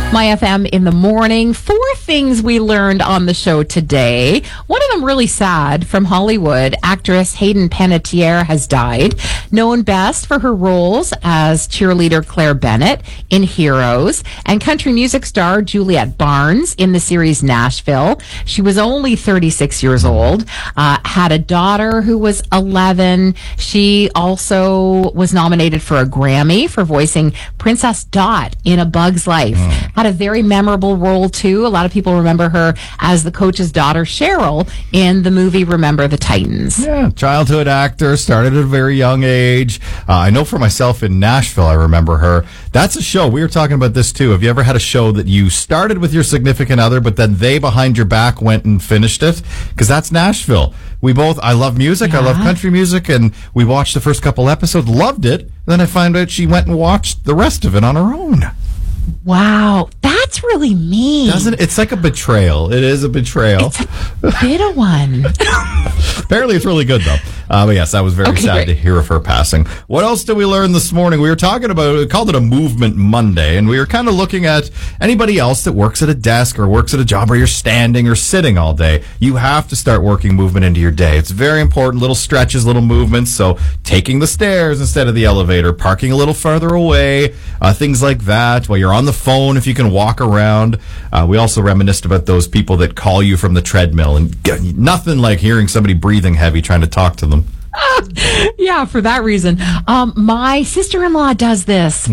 My FM in the morning. 4 things we learned on the show today. One of them really sad. From Hollywood, actress Hayden Panettiere has died. Known best for her roles as cheerleader Claire Bennett in Heroes and country music star Juliette Barnes in the series Nashville. She was only 36 years old, had a daughter who was 11. She also was nominated for a Grammy for voicing Princess Dot in A Bug's Life. Had a very memorable role, too. A lot of people remember her as the coach's daughter, Cheryl, in the movie Remember the Titans. Yeah, childhood actor, started at a very young age. I know for myself in Nashville, I remember her. That's a show. We were talking about this, too. Have you ever had a show that you started with your significant other, but then they behind your back went and finished it? Because that's Nashville. I love music. Yeah. I love country music. And we watched the first couple episodes, loved it. Then I found out she went and watched the rest of it on her own. Wow, that's really mean. Doesn't it? It's like a betrayal. It is a betrayal. It's a bit of one. Apparently, it's really good, though. But yes, I was very sad to hear of her passing. What else did we learn this morning? We were talking about, we called it a Movement Monday, and we were kind of looking at anybody else that works at a desk or works at a job where you're standing or sitting all day. You have to start working movement into your day. It's very important. Little stretches, little movements. So taking the stairs instead of the elevator, parking a little farther away, things like that. While you're on the phone, if you can walk around. We also reminisced about those people that call you from the treadmill, and nothing like hearing somebody breathing heavy trying to talk to them. Yeah, for that reason. My sister-in-law does this.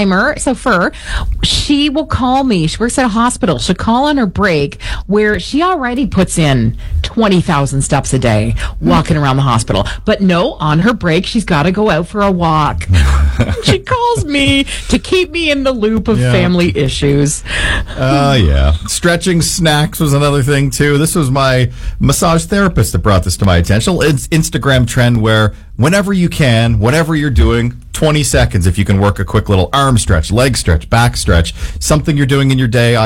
She will call me. She works at a hospital. She'll call on her break where she already puts in 20,000 steps a day walking around the hospital. But no, on her break, she's got to go out for a walk. She calls me to keep me in the loop of family issues. Yeah. Stretching snacks was another thing, too. This was my massage therapist that brought this to my attention. It's Instagram trend where whenever you can, whatever you're doing, 20 seconds if you can work a quick little arm stretch, leg stretch, back stretch, something you're doing in your day.